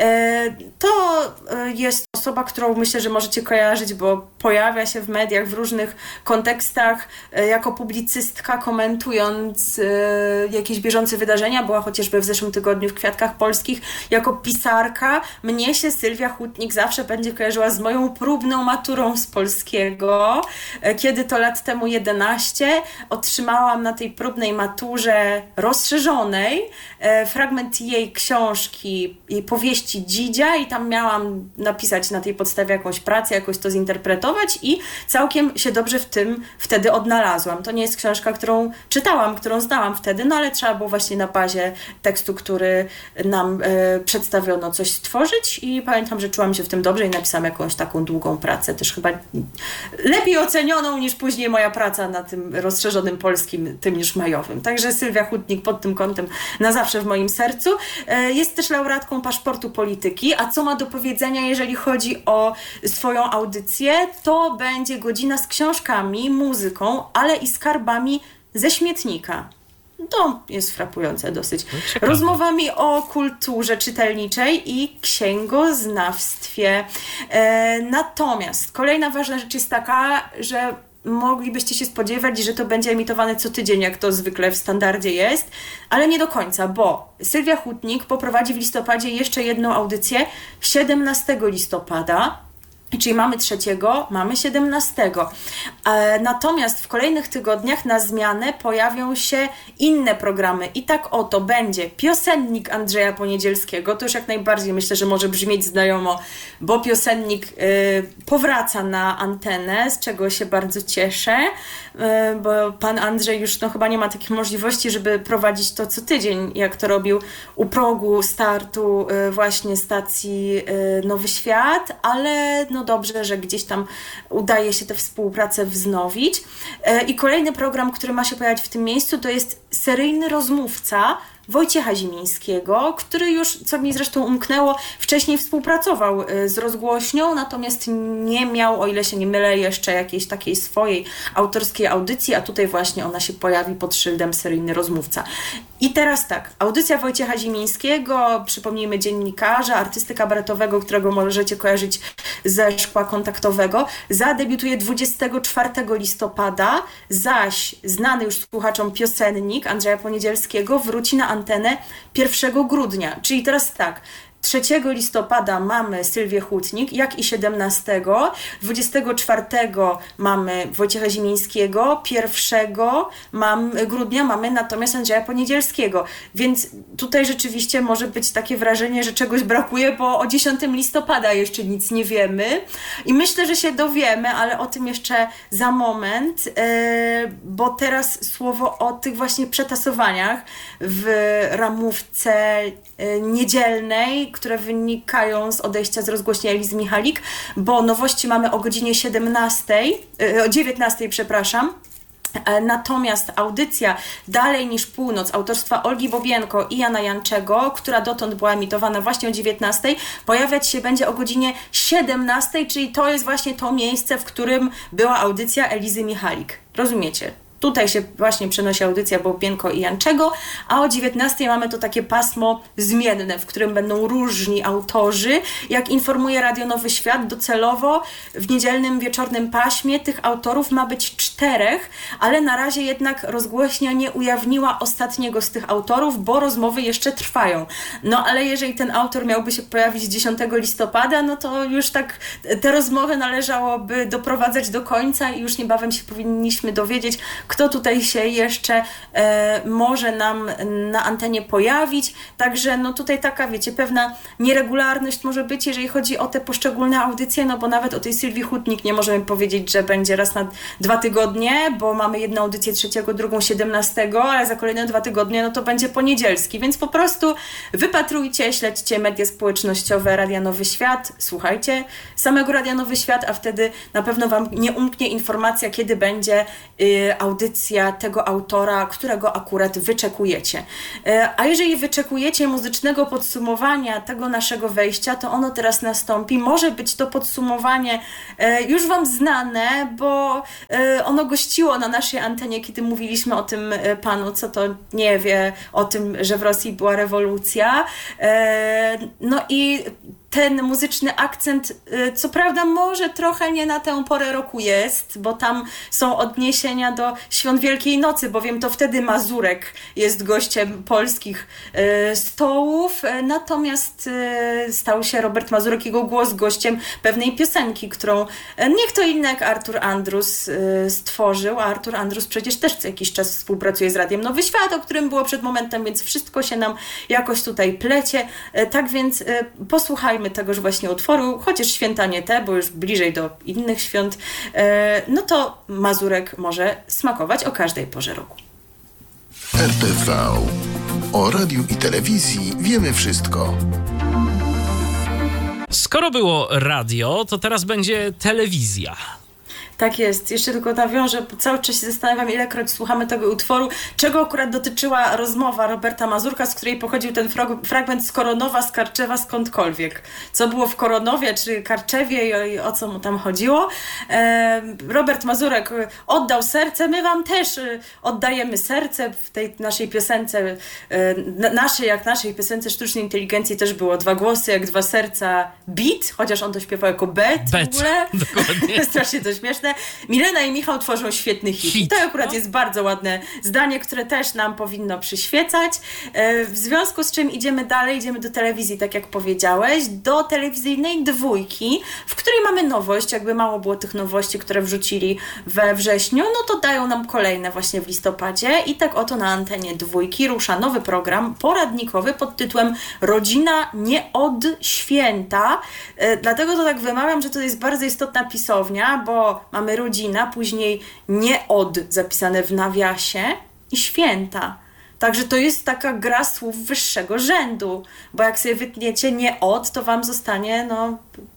To jest osoba, którą myślę, że możecie kojarzyć, bo pojawia się w mediach w różnych kontekstach jako publicystka, komentując jakieś bieżące wydarzenia. Była chociażby w zeszłym tygodniu w Kwiatkach Polskich jako pisarka. Mnie się Sylwia Hutnik zawsze będzie kojarzyła z moją próbną maturą z polskiego. Kiedy to lat temu 11 otrzymałam na tej próbnej maturze rozszerzonej fragment jej książki, jej powieści Dzidzia i tam miałam napisać na tej podstawie jakąś pracę, jakoś to zinterpretować i całkiem się dobrze w tym wtedy odnalazłam. To nie jest książka, którą czytałam, którą znałam wtedy, no ale trzeba było właśnie na bazie tekstu, który nam przedstawiono, coś stworzyć i pamiętam, że czułam się w tym dobrze i napisałam jakąś taką długą pracę, też chyba lepiej ocenioną niż później moja praca na tym rozszerzonym polskim, tym niż majowym. Także Sylwia Hutnik pod tym kątem na zawsze w moim sercu. Jest też laureatką Paszportu Polityki, a co ma do powiedzenia, jeżeli chodzi o swoją audycję, to będzie godzina z książkami, muzyką, ale i skarbami ze śmietnika. To jest frapujące dosyć. Rozmowami o kulturze czytelniczej i księgoznawstwie. Natomiast kolejna ważna rzecz jest taka, że moglibyście się spodziewać, że to będzie emitowane co tydzień, jak to zwykle w standardzie jest, ale nie do końca, bo Sylwia Hutnik poprowadzi w listopadzie jeszcze jedną audycję 17 listopada, czyli mamy 3, mamy 17. Natomiast w kolejnych tygodniach na zmianę pojawią się inne programy. I tak oto będzie Piosennik Andrzeja Poniedzielskiego. To już jak najbardziej myślę, że może brzmieć znajomo, bo Piosennik powraca na antenę, z czego się bardzo cieszę, bo pan Andrzej już chyba nie ma takich możliwości, żeby prowadzić to co tydzień, jak to robił u progu startu właśnie stacji Nowy Świat, ale dobrze, że gdzieś tam udaje się tę współpracę wznowić. I kolejny program, który ma się pojawić w tym miejscu, to jest seryjny rozmówca Wojciecha Zimińskiego, który już, co mi zresztą umknęło, wcześniej współpracował z rozgłośnią, natomiast nie miał, o ile się nie mylę, jeszcze jakiejś takiej swojej autorskiej audycji, a tutaj właśnie ona się pojawi pod szyldem seryjny rozmówca. I teraz tak, audycja Wojciecha Zimińskiego, przypomnijmy, dziennikarza, artysty kabaretowego, którego możecie kojarzyć ze Szkła Kontaktowego, zadebiutuje 24 listopada, zaś znany już słuchaczom piosennik Andrzeja Poniedzielskiego wróci na antenę 1 grudnia. Czyli teraz tak, 3 listopada mamy Sylwię Hutnik, jak i 17. 24 mamy Wojciecha Zimińskiego, 1 grudnia mamy natomiast Andrzeja Poniedzielskiego. Więc tutaj rzeczywiście może być takie wrażenie, że czegoś brakuje, bo o 10 listopada jeszcze nic nie wiemy. I myślę, że się dowiemy, ale o tym jeszcze za moment, bo teraz słowo o tych właśnie przetasowaniach w ramówce niedzielnej, które wynikają z odejścia z rozgłośni Elizy Michalik, bo nowości mamy o godzinie 19, przepraszam. Natomiast audycja Dalej niż północ autorstwa Olgi Bobienko i Jana Janczego, która dotąd była emitowana właśnie o 19, pojawiać się będzie o godzinie 17, czyli to jest właśnie to miejsce, w którym była audycja Elizy Michalik. Rozumiecie? Tutaj się właśnie przenosi audycja Bobienko i Janczego, a o 19 mamy to takie pasmo zmienne, w którym będą różni autorzy. Jak informuje Radio Nowy Świat, docelowo w niedzielnym wieczornym paśmie tych autorów ma być 4, ale na razie jednak rozgłośnia nie ujawniła ostatniego z tych autorów, bo rozmowy jeszcze trwają. No ale jeżeli ten autor miałby się pojawić 10 listopada, no to już tak te rozmowy należałoby doprowadzać do końca i już niebawem się powinniśmy dowiedzieć, kto tutaj się jeszcze może nam na antenie pojawić. Także no tutaj taka, wiecie, pewna nieregularność może być, jeżeli chodzi o te poszczególne audycje, no bo nawet o tej Sylwii Hutnik nie możemy powiedzieć, że będzie raz na 2 tygodnie, bo mamy jedną audycję 3, drugą 17, ale za kolejne 2 tygodnie no to będzie poniedzielski, więc po prostu wypatrujcie, śledźcie media społecznościowe Radia Nowy Świat, słuchajcie samego Radia Nowy Świat, a wtedy na pewno Wam nie umknie informacja, kiedy będzie audycja tego autora, którego akurat wyczekujecie. A jeżeli wyczekujecie muzycznego podsumowania tego naszego wejścia, to ono teraz nastąpi. Może być to podsumowanie już Wam znane, bo ono gościło na naszej antenie, kiedy mówiliśmy o tym panu, co to nie wie o tym, że w Rosji była rewolucja. No i ten muzyczny akcent, co prawda może trochę nie na tę porę roku jest, bo tam są odniesienia do świąt Wielkiej Nocy, bowiem to wtedy Mazurek jest gościem polskich stołów, natomiast stał się Robert Mazurek, jego głos, gościem pewnej piosenki, którą nie kto inny jak Artur Andrus stworzył, a Artur Andrus przecież też co jakiś czas współpracuje z Radiem Nowy Świat, o którym było przed momentem, więc wszystko się nam jakoś tutaj plecie. Tak więc posłuchajmy tegoż właśnie utworu, chociaż święta nie te, bo już bliżej do innych świąt, no to Mazurek może smakować o każdej porze roku.
RTV. O radiu i telewizji wiemy wszystko.
Skoro było radio, to teraz będzie telewizja.
Tak jest. Jeszcze tylko nawiążę, bo cały czas się zastanawiam, ilekroć słuchamy tego utworu, czego akurat dotyczyła rozmowa Roberta Mazurka, z której pochodził ten fragment z Koronowa, z Karczewa, skądkolwiek. Co było w Koronowie, czy Karczewie i o co mu tam chodziło. Robert Mazurek oddał serce, my wam też oddajemy serce w tej naszej piosence, naszej piosence Sztucznej Inteligencji też było 2 głosy, jak 2 serca, beat, chociaż on to śpiewał jako bet w ogóle. Dokładnie. Strasznie to śmieszne. Milena i Michał tworzą świetny hit. To akurat jest bardzo ładne zdanie, które też nam powinno przyświecać. W związku z czym idziemy dalej, idziemy do telewizji, tak jak powiedziałeś, do telewizyjnej dwójki, w której mamy nowość, jakby mało było tych nowości, które wrzucili we wrześniu, no to dają nam kolejne właśnie w listopadzie i tak oto na antenie dwójki rusza nowy program poradnikowy pod tytułem Rodzina nie od święta. Dlatego to tak wymawiam, że to jest bardzo istotna pisownia, bo mamy rodzina, później nie od zapisane w nawiasie i święta. Także to jest taka gra słów wyższego rzędu, bo jak sobie wytniecie nie od, to wam zostanie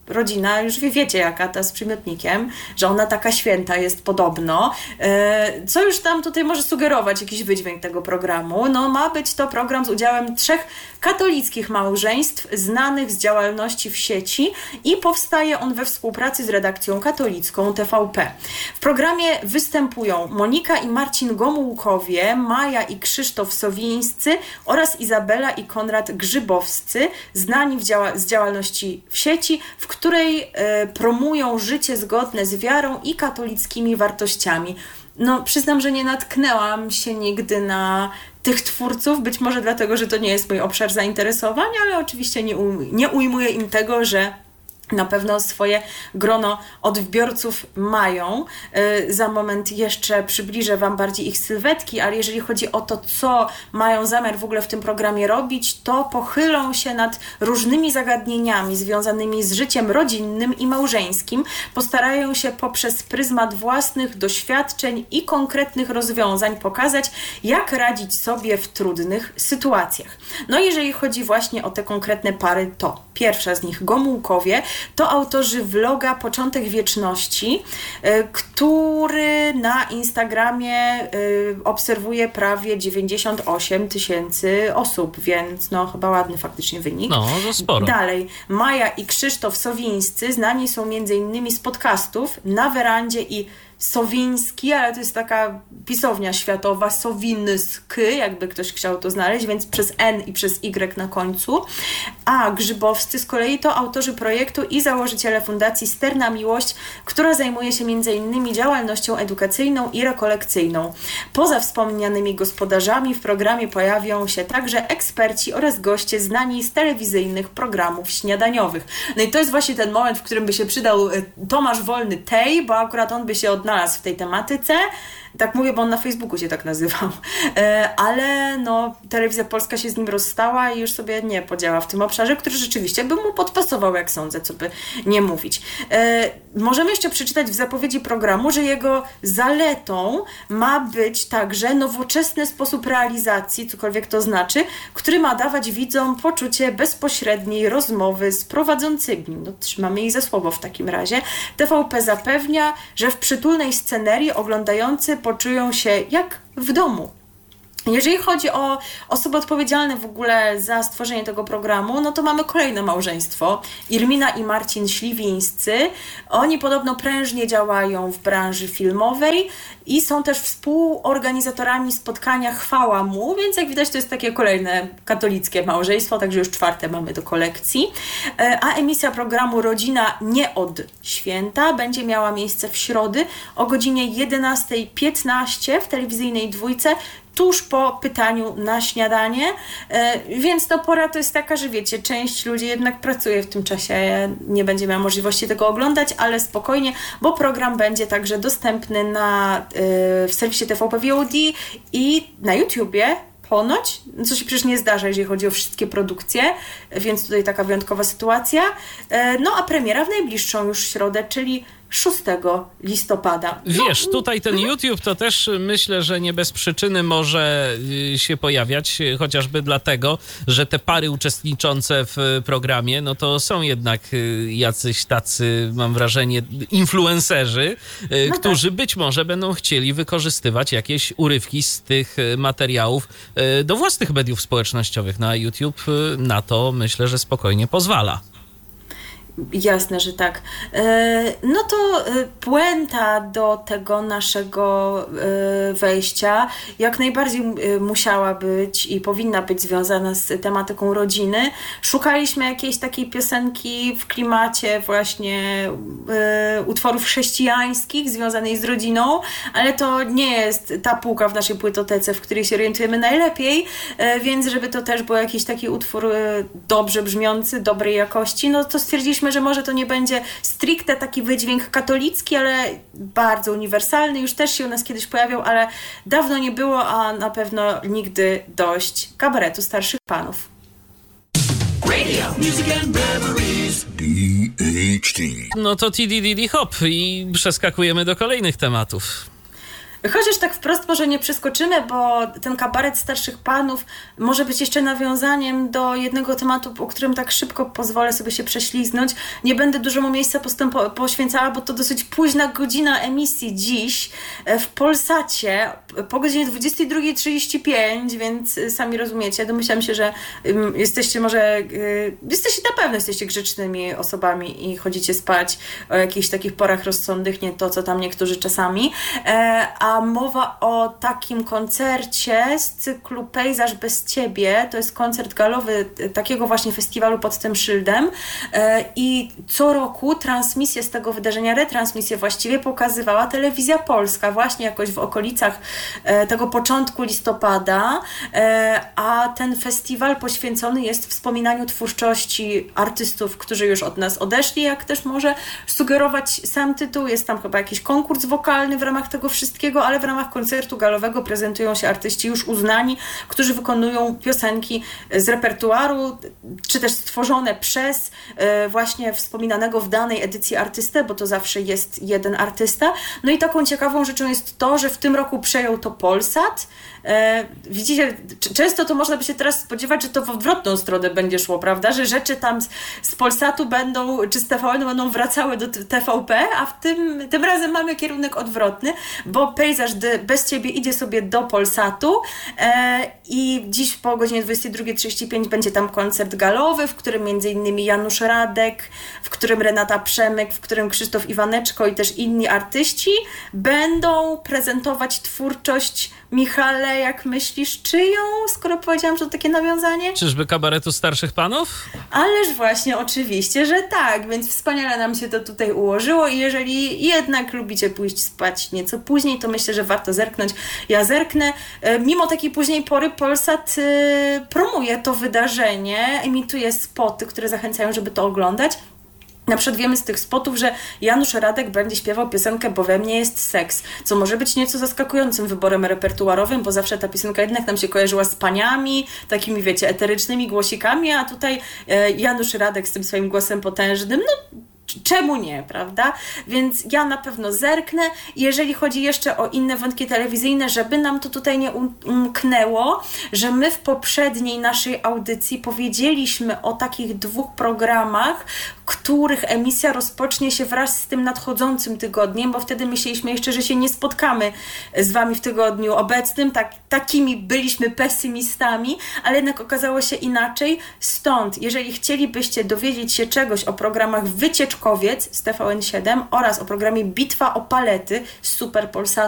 rodzina, już wiecie jaka ta z przymiotnikiem, że ona taka święta jest podobno. Co już tam tutaj może sugerować jakiś wydźwięk tego programu? No ma być to program z udziałem 3 katolickich małżeństw znanych z działalności w sieci i powstaje on we współpracy z redakcją katolicką TVP. W programie występują Monika i Marcin Gomułkowie, Maja i Krzysztof Sowińscy oraz Izabela i Konrad Grzybowscy, znani z działalności w sieci, w której promują życie zgodne z wiarą i katolickimi wartościami. No, przyznam, że nie natknęłam się nigdy na tych twórców, być może dlatego, że to nie jest mój obszar zainteresowań, ale oczywiście nie ujmuję im tego, że na pewno swoje grono odbiorców mają. Za moment jeszcze przybliżę Wam bardziej ich sylwetki, ale jeżeli chodzi o to, co mają zamiar w ogóle w tym programie robić, to pochylą się nad różnymi zagadnieniami związanymi z życiem rodzinnym i małżeńskim. Postarają się poprzez pryzmat własnych doświadczeń i konkretnych rozwiązań pokazać, jak radzić sobie w trudnych sytuacjach. No jeżeli chodzi właśnie o te konkretne pary, to pierwsza z nich, Gomułkowie, to autorzy vloga Początek Wieczności, który na Instagramie obserwuje prawie 98 000 osób, więc no chyba ładny faktycznie wynik.
No, to sporo.
Dalej, Maja i Krzysztof Sowińscy znani są m.in. z podcastów Na Werandzie i Sowiński, ale to jest taka pisownia światowa, Sowiński, jakby ktoś chciał to znaleźć, więc przez N i przez Y na końcu. A Grzybowscy z kolei to autorzy projektu i założyciele Fundacji Sterna Miłość, która zajmuje się m.in. działalnością edukacyjną i rekolekcyjną. Poza wspomnianymi gospodarzami w programie pojawią się także eksperci oraz goście znani z telewizyjnych programów śniadaniowych. No i to jest właśnie ten moment, w którym by się przydał Tomasz Wolny-Tej, bo akurat on by się odnalazł w tej tematyce. Tak mówię, bo on na Facebooku się tak nazywał. Ale no, Telewizja Polska się z nim rozstała i już sobie nie podziała w tym obszarze, który rzeczywiście by mu podpasował, jak sądzę, co by nie mówić. Możemy jeszcze przeczytać w zapowiedzi programu, że jego zaletą ma być także nowoczesny sposób realizacji, cokolwiek to znaczy, który ma dawać widzom poczucie bezpośredniej rozmowy z prowadzącymi. No, trzymamy ich za słowo w takim razie. TVP zapewnia, że w przytulnej scenerii oglądający poczują się jak w domu. Jeżeli chodzi o osoby odpowiedzialne w ogóle za stworzenie tego programu, no to mamy kolejne małżeństwo. Irmina i Marcin Śliwińscy. Oni podobno prężnie działają w branży filmowej i są też współorganizatorami spotkania Chwała Mu, więc jak widać to jest takie kolejne katolickie małżeństwo, także już 4 mamy do kolekcji. A emisja programu Rodzina nie od święta będzie miała miejsce w środę o godzinie 11:15 w telewizyjnej Dwójce, tuż po pytaniu na śniadanie, więc to pora to jest taka, że wiecie, część ludzi jednak pracuje w tym czasie, nie będzie miała możliwości tego oglądać, ale spokojnie, bo program będzie także dostępny w serwisie TVP VOD i na YouTubie, ponoć, co się przecież nie zdarza, jeżeli chodzi o wszystkie produkcje, więc tutaj taka wyjątkowa sytuacja. No a premiera w najbliższą już środę, czyli 6 listopada.
Wiesz, tutaj ten YouTube to też myślę, że nie bez przyczyny może się pojawiać, chociażby dlatego, że te pary uczestniczące w programie, no to są jednak jacyś tacy, mam wrażenie, influencerzy, którzy być może będą chcieli wykorzystywać jakieś urywki z tych materiałów do własnych mediów społecznościowych. No a YouTube na to myślę, że spokojnie pozwala.
Jasne, że tak. No to puenta do tego naszego wejścia jak najbardziej musiała być i powinna być związana z tematyką rodziny. Szukaliśmy jakiejś takiej piosenki w klimacie właśnie utworów chrześcijańskich związanej z rodziną, ale to nie jest ta półka w naszej płytotece, w której się orientujemy najlepiej, więc żeby to też był jakiś taki utwór dobrze brzmiący, dobrej jakości, no to stwierdziliśmy, że może to nie będzie stricte taki wydźwięk katolicki, ale bardzo uniwersalny. Już też się u nas kiedyś pojawiał, ale dawno nie było, a na pewno nigdy dość kabaretu starszych panów.
Radio Music and Memories DHT.
No to TDDD hop i przeskakujemy do kolejnych tematów.
Chociaż tak wprost może nie przeskoczymy, bo ten kabaret starszych panów może być jeszcze nawiązaniem do jednego tematu, o którym tak szybko pozwolę sobie się prześliznąć. Nie będę dużo mu miejsca poświęcała, bo to dosyć późna godzina emisji dziś w Polsacie po godzinie 22:35, więc sami rozumiecie. Domyślam się, że jesteście na pewno jesteście grzecznymi osobami i chodzicie spać o jakichś takich porach rozsądnych, nie to, co tam niektórzy czasami. A mowa o takim koncercie z cyklu Pejzaż bez ciebie. To jest koncert galowy takiego właśnie festiwalu pod tym szyldem. I co roku transmisję z tego wydarzenia, retransmisję właściwie pokazywała Telewizja Polska właśnie jakoś w okolicach tego początku listopada. A ten festiwal poświęcony jest wspominaniu twórczości artystów, którzy już od nas odeszli, jak też może sugerować sam tytuł. Jest tam chyba jakiś konkurs wokalny w ramach tego wszystkiego, ale w ramach koncertu galowego prezentują się artyści już uznani, którzy wykonują piosenki z repertuaru, czy też stworzone przez właśnie wspominanego w danej edycji artystę, bo to zawsze jest jeden artysta. No i taką ciekawą rzeczą jest to, że w tym roku przejął to Polsat. Widzicie, często to można by się teraz spodziewać, że to w odwrotną stronę będzie szło, prawda? Że rzeczy tam z Polsatu czy z TVN będą wracały do TVP, a tym razem mamy kierunek odwrotny, bo Pejzaż bez ciebie idzie sobie do Polsatu i dziś po godzinie 22:35 będzie tam koncert galowy, w którym m.in. Janusz Radek, w którym Renata Przemyk, w którym Krzysztof Iwaneczko i też inni artyści będą prezentować twórczość. Michale, jak myślisz, czyją, skoro powiedziałam, że to takie nawiązanie?
Czyżby kabaretu starszych panów?
Ależ właśnie, oczywiście, że tak, więc wspaniale nam się to tutaj ułożyło i jeżeli jednak lubicie pójść spać nieco później, to myślę, że warto zerknąć. Ja zerknę. Mimo takiej późnej pory Polsat promuje to wydarzenie, emituje spoty, które zachęcają, żeby to oglądać. Na przykład wiemy z tych spotów, że Janusz Radek będzie śpiewał piosenkę Bo we mnie jest seks, co może być nieco zaskakującym wyborem repertuarowym, bo zawsze ta piosenka jednak nam się kojarzyła z paniami, takimi wiecie, eterycznymi głosikami, a tutaj Janusz Radek z tym swoim głosem potężnym, no czemu nie, prawda? Więc ja na pewno zerknę. Jeżeli chodzi jeszcze o inne wątki telewizyjne, żeby nam to tutaj nie umknęło, że my w poprzedniej naszej audycji powiedzieliśmy o takich 2 programach, których emisja rozpocznie się wraz z tym nadchodzącym tygodniem, bo wtedy myśleliśmy jeszcze, że się nie spotkamy z wami w tygodniu obecnym. Takimi byliśmy pesymistami, ale jednak okazało się inaczej. Stąd, jeżeli chcielibyście dowiedzieć się czegoś o programach Wycieczkowiec z TVN7 oraz o programie Bitwa o palety z Super Polsatu,